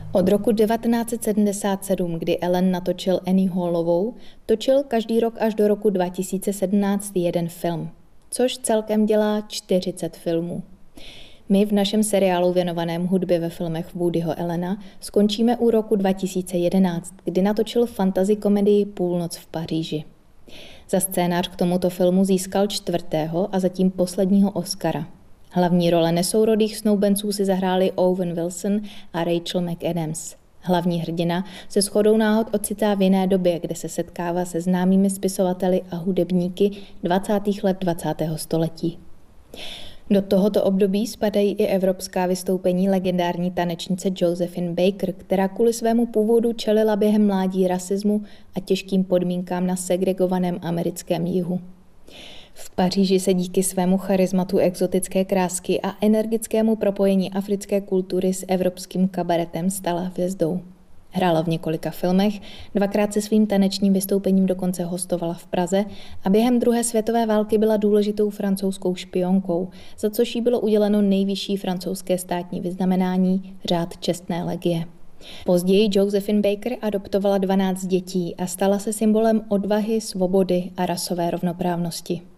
Od roku 1977, kdy Ellen natočil Annie Hallovou, točil každý rok až do roku 2017 jeden film, což celkem dělá 40 filmů. My v našem seriálu věnovaném hudbě ve filmech Woodyho Allena skončíme u roku 2011, kdy natočil fantasy komedii Půlnoc v Paříži. Za scénář k tomuto filmu získal 4. a zatím posledního Oscara. Hlavní role nesourodých snoubenců si zahráli Owen Wilson a Rachel McAdams. Hlavní hrdina se shodou náhod ocitá v jiné době, kde se setkává se známými spisovateli a hudebníky 20. let 20. století. Do tohoto období spadají i evropská vystoupení legendární tanečnice Josephine Baker, která kvůli svému původu čelila během mládí rasismu a těžkým podmínkám na segregovaném americkém jihu. V Paříži se díky svému charizmatu exotické krásky a energickému propojení africké kultury s evropským kabaretem stala hvězdou. Hrála v několika filmech, 2krát se svým tanečním vystoupením dokonce hostovala v Praze a během druhé světové války byla důležitou francouzskou špionkou, za což jí bylo uděleno nejvyšší francouzské státní vyznamenání Řád čestné legie. Později Josephine Baker adoptovala 12 dětí a stala se symbolem odvahy, svobody a rasové rovnoprávnosti.